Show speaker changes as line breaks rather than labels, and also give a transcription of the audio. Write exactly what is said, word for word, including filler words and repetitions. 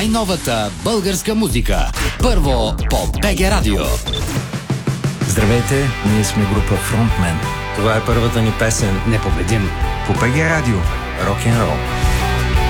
най-новата българска музика. Първо по БГ Радио.
Здравейте, ние сме група Frontman.
Това е първата ни песен
Непобедим.
По БГ Радио. Рок-н-рол.